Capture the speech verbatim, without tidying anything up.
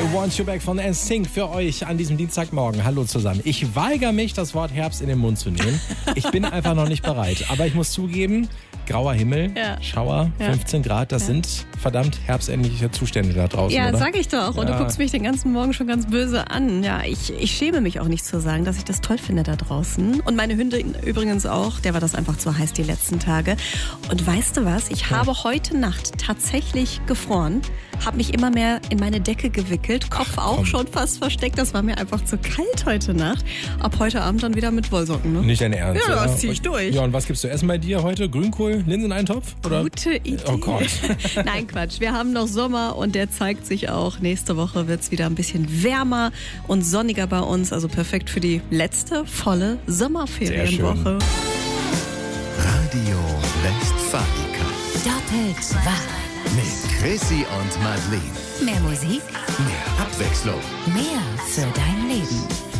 Want You Back von N Sync für euch an diesem Dienstagmorgen. Hallo zusammen. Ich weigere mich, das Wort Herbst in den Mund zu nehmen. Ich bin einfach noch nicht bereit. Aber ich muss zugeben, grauer Himmel, ja. Schauer, ja. fünfzehn Grad, das ja. sind verdammt herbstähnliche Zustände da draußen, Ja, oder? sag ich doch. Und ja. du guckst mich den ganzen Morgen schon ganz böse an. Ja, ich, ich schäme mich auch nicht zu sagen, dass ich das toll finde da draußen. Und meine Hündin übrigens auch. Der war das einfach zu heiß die letzten Tage. Und weißt du was? Ich habe ja. heute Nacht tatsächlich gefroren. Habe mich immer mehr in meine Decke gewickelt. Kopf Ach, auch schon fast versteckt. Das war mir einfach zu kalt heute Nacht. Ab heute Abend dann wieder mit Wollsocken, ne? Nicht dein Ernst, Ja, oder? das zieh ich durch. Ja, und was gibt's zu essen bei dir heute? Grünkohl, Linseneintopf? Oder? Gute Idee. Oh Gott. Nein, Quatsch. Wir haben noch Sommer und der zeigt sich auch. Nächste Woche wird's wieder ein bisschen wärmer und sonniger bei uns. Also perfekt für die letzte volle Sommerferienwoche. Radio Westfalica. Doppelt wahr. Mit Chrissy und Madeleine. Mehr Musik, mehr Abwechslung, mehr für dein Leben.